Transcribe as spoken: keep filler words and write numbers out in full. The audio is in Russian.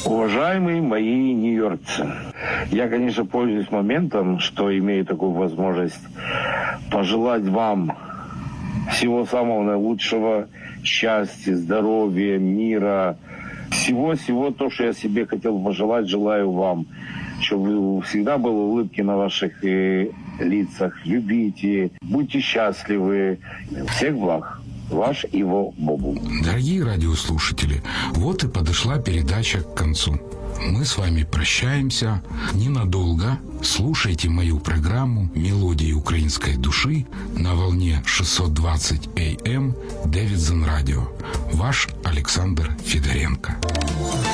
Уважаемые мои нью-йоркцы, я, конечно, пользуюсь моментом, что имею такую возможность пожелать вам всего самого наилучшего, счастья, здоровья, мира, всего-всего то, что я себе хотел пожелать, желаю вам. Чтобы всегда было улыбки на ваших э, лицах. Любите, будьте счастливы. Всех благ. Ваш Иво Бобул. Дорогие радиослушатели, вот и подошла передача к концу. Мы с вами прощаемся ненадолго. Слушайте мою программу «Мелодии украинской души» на волне шестьсот двадцать эй эм Дэвидсон Радио. Ваш Александр Федоренко.